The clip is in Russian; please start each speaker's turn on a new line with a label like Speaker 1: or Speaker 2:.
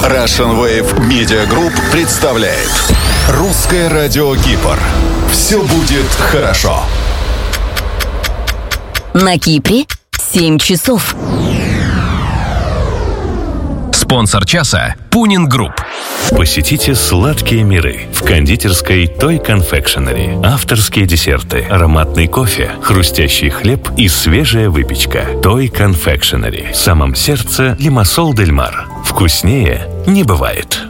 Speaker 1: Russian Wave Media Group представляет Русское радио Кипр. Все будет хорошо.
Speaker 2: На Кипре 7 часов.
Speaker 3: Спонсор часа – Пунин Групп.
Speaker 4: Посетите сладкие миры в кондитерской Той Confectionery. Авторские десерты, ароматный кофе, хрустящий хлеб и свежая выпечка. Той Confectionery. В самом сердце Лимассол дель Мар. Вкуснее не бывает.